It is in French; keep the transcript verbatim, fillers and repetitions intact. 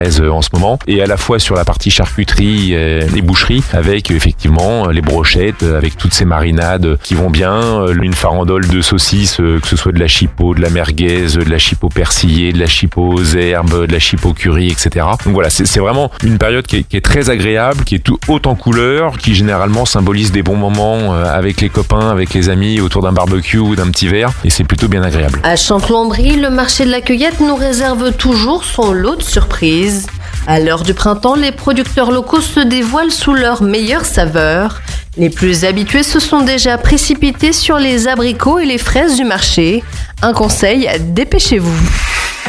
en ce moment, et à la fois sur la partie charcuterie et boucherie, avec effectivement les brochettes, avec toutes ces marinades qui vont bien, une farandole de saucisses, que ce soit de la chipot, de la merguez, de la chipot persillée, de la chipot aux herbes, de la chipot curry, et cetera. Donc voilà, c'est, c'est vraiment une période qui est, qui est très agréable, qui est tout haute en couleurs, qui généralement symbolise des bons moments avec les copains, avec les amis, autour d'un barbecue ou d'un petit verre, et c'est plutôt bien agréable. À Champlan-Brie, le marché de la cueillette nous réserve toujours son lot de surprises. À l'heure du printemps, les producteurs locaux se dévoilent sous leurs meilleures saveurs. Les plus habitués se sont déjà précipités sur les abricots et les fraises du marché. Un conseil, dépêchez-vous.